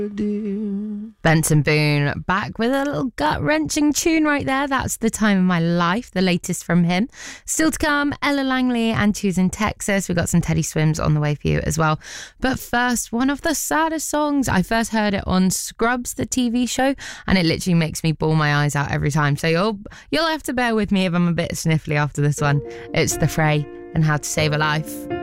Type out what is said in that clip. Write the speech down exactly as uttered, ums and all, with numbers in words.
Benson Boone back with a little gut-wrenching tune right there. That's The Time of My Life, the latest from him. Still to come, Ella Langley and Choosing Texas. We've got some Teddy Swims on the way for you as well. But first, one of the saddest songs. I first heard it on Scrubs, the T V show, and it literally makes me bawl my eyes out every time. So you'll you'll have to bear with me if I'm a bit sniffly after this one. It's The Fray and How to Save a Life.